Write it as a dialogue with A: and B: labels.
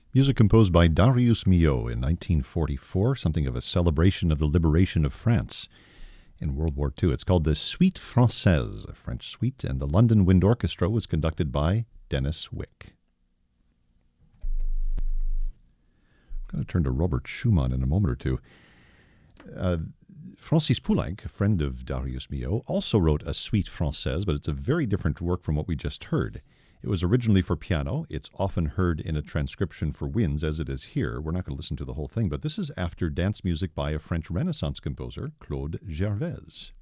A: Music composed by Darius Milhaud in 1944, something of a celebration of the liberation of France in World War II. It's called the Suite Française, a French suite, and the London Wind Orchestra was conducted by Dennis Wick. I'm going to turn to Robert Schumann in a moment or two. Francis Poulenc, a friend of Darius Milhaud, also wrote a Suite Française, but it's a very different work from what we just heard. It was originally for piano. It's often heard in a transcription for winds, as it is here. We're not going to listen to the whole thing, but this is after dance music by a French Renaissance composer, Claude Gervais.